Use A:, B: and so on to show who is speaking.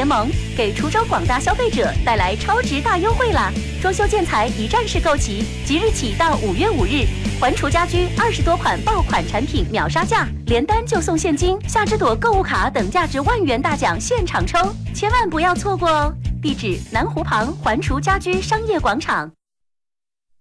A: 联盟给滁州广大消费者带来超值大优惠啦！装修建材一站式购齐，即日起到5月5日，环滁家居20多款爆款产品秒杀价，连单就送现金、夏之朵购物卡等价值万元大奖现场抽，千万不要错过哦！地址：南湖旁环滁家居商业广场。